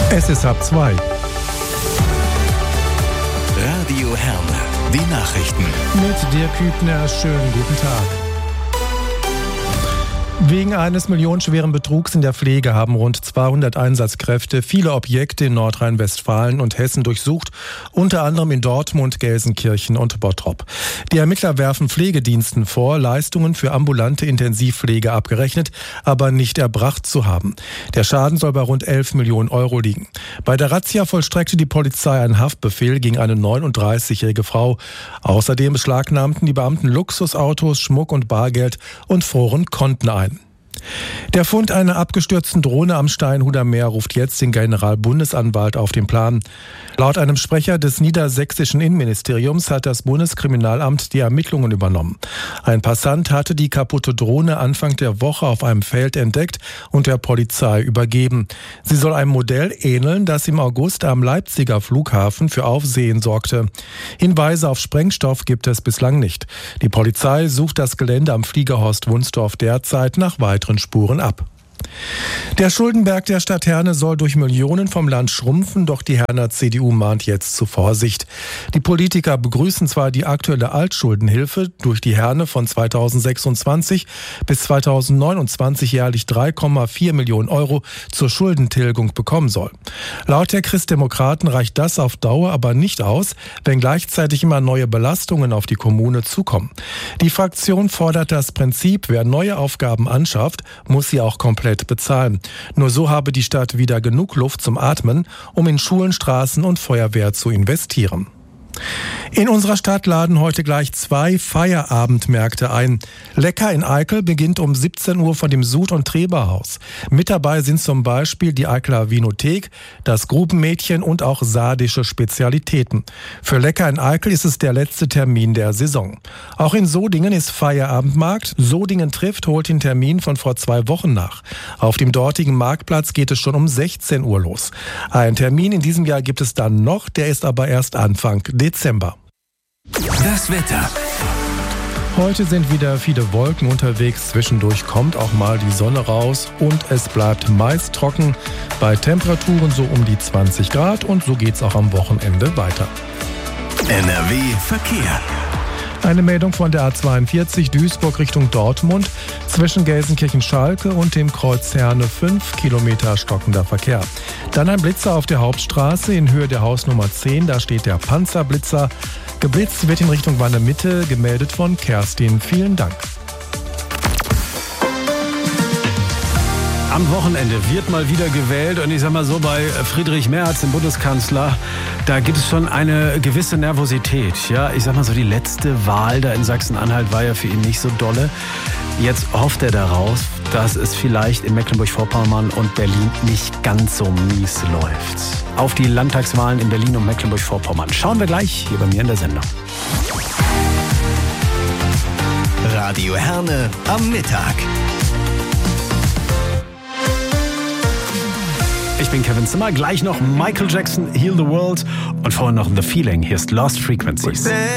Es ist 1:30. Radio Herne, die Nachrichten. Mit Dirk Hübner, schönen guten Tag. Wegen eines millionenschweren Betrugs in der Pflege haben rund 200 Einsatzkräfte viele Objekte in Nordrhein-Westfalen und Hessen durchsucht, unter anderem in Dortmund, Gelsenkirchen und Bottrop. Die Ermittler werfen Pflegediensten vor, Leistungen für ambulante Intensivpflege abgerechnet, aber nicht erbracht zu haben. Der Schaden soll bei rund 11 Millionen Euro liegen. Bei der Razzia vollstreckte die Polizei einen Haftbefehl gegen eine 39-jährige Frau. Außerdem beschlagnahmten die Beamten Luxusautos, Schmuck und Bargeld und froren Konten ein. Der Fund einer abgestürzten Drohne am Steinhuder Meer ruft jetzt den Generalbundesanwalt auf den Plan. Laut einem Sprecher des niedersächsischen Innenministeriums hat das Bundeskriminalamt die Ermittlungen übernommen. Ein Passant hatte die kaputte Drohne Anfang der Woche auf einem Feld entdeckt und der Polizei übergeben. Sie soll einem Modell ähneln, das im August am Leipziger Flughafen für Aufsehen sorgte. Hinweise auf Sprengstoff gibt es bislang nicht. Die Polizei sucht das Gelände am Fliegerhorst Wunsdorf derzeit nach weiteren Spuren ab. Der Schuldenberg der Stadt Herne soll durch Millionen vom Land schrumpfen, doch die Herner CDU mahnt jetzt zu Vorsicht. Die Politiker begrüßen zwar die aktuelle Altschuldenhilfe, durch die Herne von 2026 bis 2029 jährlich 3,4 Millionen Euro zur Schuldentilgung bekommen soll. Laut der Christdemokraten reicht das auf Dauer aber nicht aus, wenn gleichzeitig immer neue Belastungen auf die Kommune zukommen. Die Fraktion fordert das Prinzip, wer neue Aufgaben anschafft, muss sie auch komplett bezahlen. Nur so habe die Stadt wieder genug Luft zum Atmen, um in Schulen, Straßen und Feuerwehr zu investieren. In unserer Stadt laden heute gleich 2 Feierabendmärkte ein. Lecker in Eickel beginnt um 17 Uhr von dem Sud- und Treberhaus. Mit dabei sind zum Beispiel die Eickeler Vinothek, das Grubenmädchen und auch sardische Spezialitäten. Für Lecker in Eickel ist es der letzte Termin der Saison. Auch in Sodingen ist Feierabendmarkt. Sodingen trifft holt den Termin von vor 2 Wochen nach. Auf dem dortigen Marktplatz geht es schon um 16 Uhr los. Einen Termin in diesem Jahr gibt es dann noch, der ist aber erst Anfang Dezember. Das Wetter. Heute sind wieder viele Wolken unterwegs. Zwischendurch kommt auch mal die Sonne raus und es bleibt meist trocken bei Temperaturen so um die 20 Grad und so geht's auch am Wochenende weiter. NRW Verkehr. Eine Meldung von der A42 Duisburg Richtung Dortmund. Zwischen Gelsenkirchen-Schalke und dem Kreuz Herne 5 Kilometer stockender Verkehr. Dann ein Blitzer auf der Hauptstraße in Höhe der Hausnummer 10. Da steht der Panzerblitzer. Geblitzt wird in Richtung Warnemünde, gemeldet von Kerstin. Vielen Dank. Am Wochenende wird mal wieder gewählt und ich sag mal so, bei Friedrich Merz, dem Bundeskanzler, da gibt es schon eine gewisse Nervosität. Ja, ich sag mal so, die letzte Wahl da in Sachsen-Anhalt war ja für ihn nicht so dolle. Jetzt hofft er daraus, dass es vielleicht in Mecklenburg-Vorpommern und Berlin nicht ganz so mies läuft. Auf die Landtagswahlen in Berlin und Mecklenburg-Vorpommern schauen wir gleich hier bei mir in der Sendung. Radio Herne am Mittag. Ich bin Kevin Zimmer, gleich noch Michael Jackson, Heal the World und vorher noch The Feeling. Hier ist Lost Frequencies.